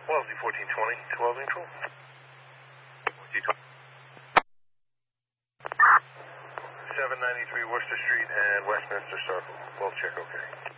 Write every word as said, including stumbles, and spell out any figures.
Wellesley fourteen twenty, twelve neutral. seven ninety-three Worcester Street and Westminster Circle. Both check okay.